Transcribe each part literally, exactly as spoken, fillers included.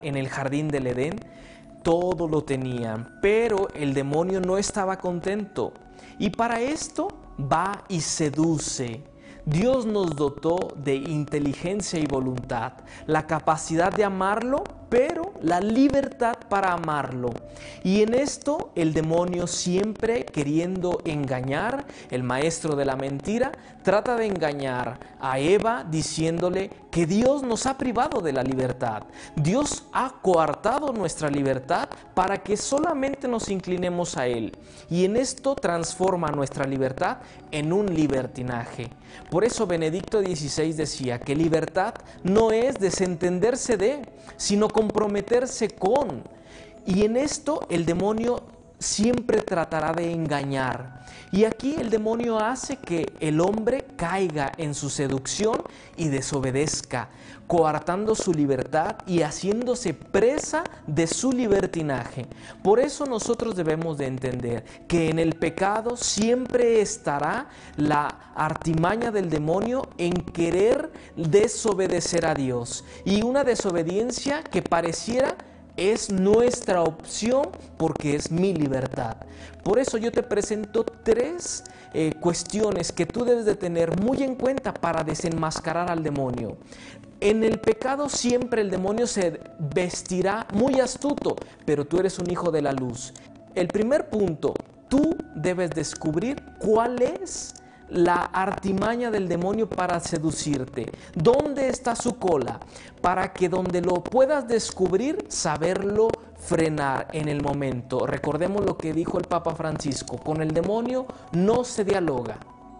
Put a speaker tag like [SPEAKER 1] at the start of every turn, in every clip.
[SPEAKER 1] En el jardín del Edén todo lo tenían, pero el demonio no estaba contento y para esto va y seduce. Dios nos dotó de inteligencia y voluntad, la capacidad de amarlo, pero la libertad para amarlo. Y en esto el demonio, siempre queriendo engañar, el maestro de la mentira, trata de engañar a Eva diciéndole que Dios nos ha privado de la libertad. Dios ha coartado nuestra libertad para que solamente nos inclinemos a Él. Y en esto transforma nuestra libertad en un libertinaje. Por eso Benedicto dieciséis decía que libertad no es desentenderse de, sino comprometerse con. Y en esto el demonio siempre tratará de engañar. Y aquí el demonio hace que el hombre caiga en su seducción y desobedezca, coartando su libertad y haciéndose presa de su libertinaje. Por eso nosotros debemos de entender que en el pecado siempre estará la artimaña del demonio en querer desobedecer a Dios. Y una desobediencia que pareciera es nuestra opción porque es mi libertad. Por eso yo te presento tres eh, cuestiones que tú debes de tener muy en cuenta para desenmascarar al demonio. En el pecado siempre el demonio se vestirá muy astuto, pero tú eres un hijo de la luz. El primer punto, tú debes descubrir cuál es la artimaña del demonio para seducirte. ¿Dónde está su cola? Para que donde lo puedas descubrir, saberlo frenar en el momento. Recordemos lo que dijo el Papa Francisco: con el demonio no se dialoga.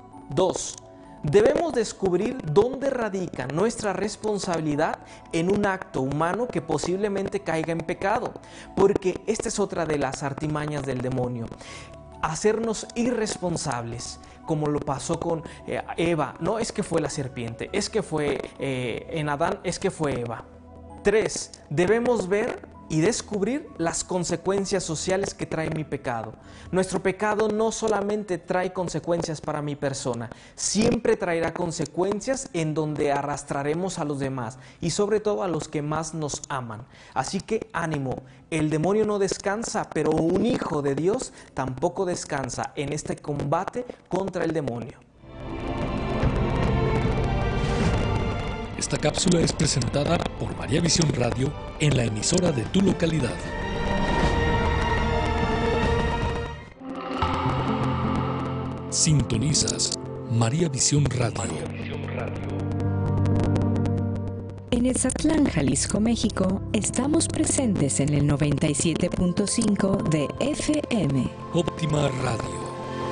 [SPEAKER 1] Dos, debemos descubrir dónde radica nuestra responsabilidad en un acto humano que posiblemente caiga en pecado, porque esta es otra de las artimañas del demonio. Hacernos irresponsables, como lo pasó con eh, Eva. No es que fue la serpiente, es que fue eh, en Adán, es que fue Eva. Tres, debemos ver y descubrir las consecuencias sociales que trae mi pecado. Nuestro pecado no solamente trae consecuencias para mi persona, siempre traerá consecuencias en donde arrastraremos a los demás y sobre todo a los que más nos aman. Así que ánimo, el demonio no descansa, pero un hijo de Dios tampoco descansa en este combate contra el demonio.
[SPEAKER 2] Esta cápsula es presentada por María Visión Radio en la emisora de tu localidad. Sintonizas María Visión Radio.
[SPEAKER 3] En Ezatlán, Jalisco, México, estamos presentes en el noventa y siete punto cinco de F M.
[SPEAKER 2] Óptima Radio.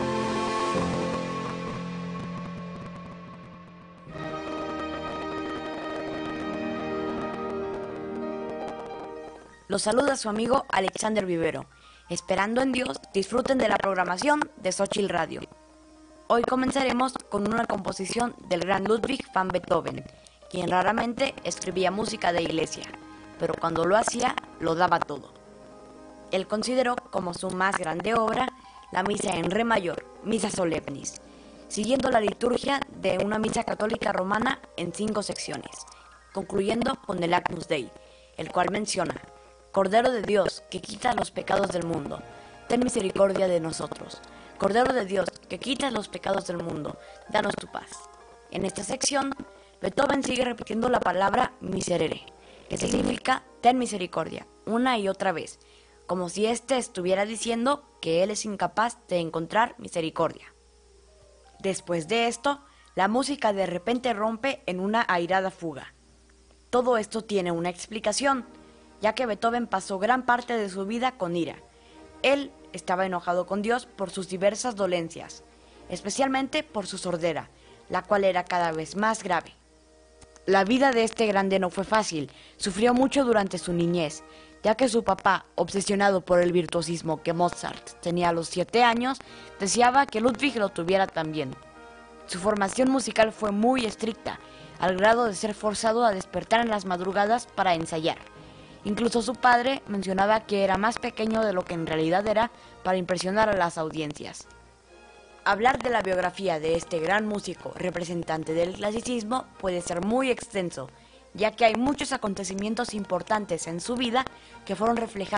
[SPEAKER 4] Los saluda su amigo Alexander Vivero. Esperando en Dios, disfruten de la programación de Xochitl Radio. Hoy comenzaremos con una composición del gran Ludwig van Beethoven, quien raramente escribía música de iglesia, pero cuando lo hacía, lo daba todo. Él consideró como su más grande obra la misa en re mayor, misa solemnis, siguiendo la liturgia de una misa católica romana en cinco secciones, concluyendo con el Agnus Dei, el cual menciona: Cordero de Dios, que quita los pecados del mundo, ten misericordia de nosotros. Cordero de Dios, que quitas los pecados del mundo, danos tu paz. En esta sección, Beethoven sigue repitiendo la palabra miserere, que significa ten misericordia, una y otra vez, como si éste estuviera diciendo que él es incapaz de encontrar misericordia. Después de esto, la música de repente rompe en una airada fuga. Todo esto tiene una explicación, ya que Beethoven pasó gran parte de su vida con ira. Él estaba enojado con Dios por sus diversas dolencias, especialmente por su sordera, la cual era cada vez más grave. La vida de este grande no fue fácil, sufrió mucho durante su niñez, ya que su papá, obsesionado por el virtuosismo que Mozart tenía a los siete años, deseaba que Ludwig lo tuviera también. Su formación musical fue muy estricta, al grado de ser forzado a despertar en las madrugadas para ensayar. Incluso su padre mencionaba que era más pequeño de lo que en realidad era para impresionar a las audiencias. Hablar de la biografía de este gran músico representante del clasicismo puede ser muy extenso, ya que hay muchos acontecimientos importantes en su vida que fueron reflejados